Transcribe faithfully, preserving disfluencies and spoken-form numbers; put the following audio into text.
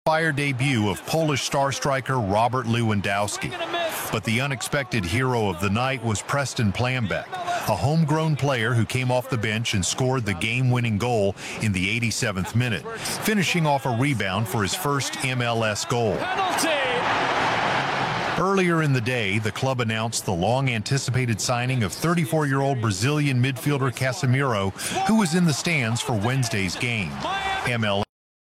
Fire debut of Polish star striker Robert Lewandowski. But the unexpected hero of the night was Preston Plambek, a homegrown player who came off the bench and scored the game-winning goal in the eighty-seventh minute, finishing off a rebound for his first M L S goal. Earlier in the day, the club announced the long-anticipated signing of thirty-four-year-old Brazilian midfielder Casemiro, who was in the stands for Wednesday's game. M L S